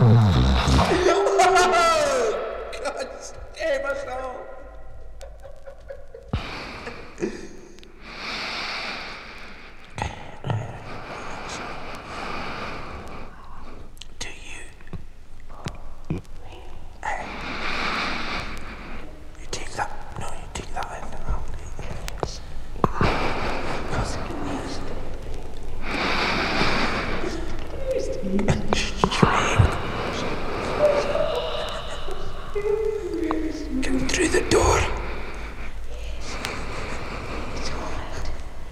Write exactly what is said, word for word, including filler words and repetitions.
God damn us all. Do you? Hey. You take that. No, you take that in. Because